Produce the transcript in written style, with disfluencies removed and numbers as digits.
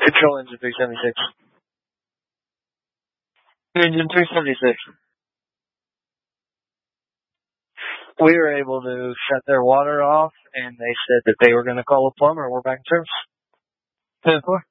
Control engine 376. Engine 376. We were able to shut their water off, and they said that they were going to call a plumber. We're back in service. 10-4.